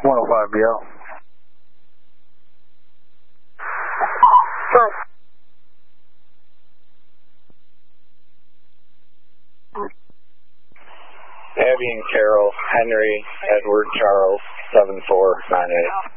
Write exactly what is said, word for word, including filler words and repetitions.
one oh five B L. Front. Abby and Carol, Henry, Edward, Charles, seven four nine eight.